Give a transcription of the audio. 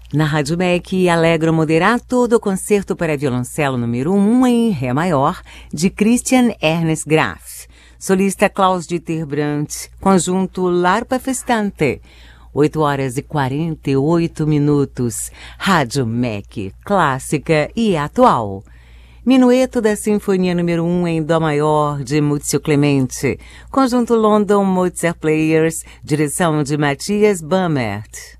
Na Rádio MEC, Allegro Moderato do concerto para violoncelo número 1 em Ré maior, de Christian Ernst Graf. Solista Klaus-Dieter Brandt, conjunto L'Arpa Festante. 8h48. Rádio MEC, clássica e atual. Minueto da Sinfonia número 1 em Dó maior, de Muzio Clemente. Conjunto London Mozart Players, direção de Matthias Bammert.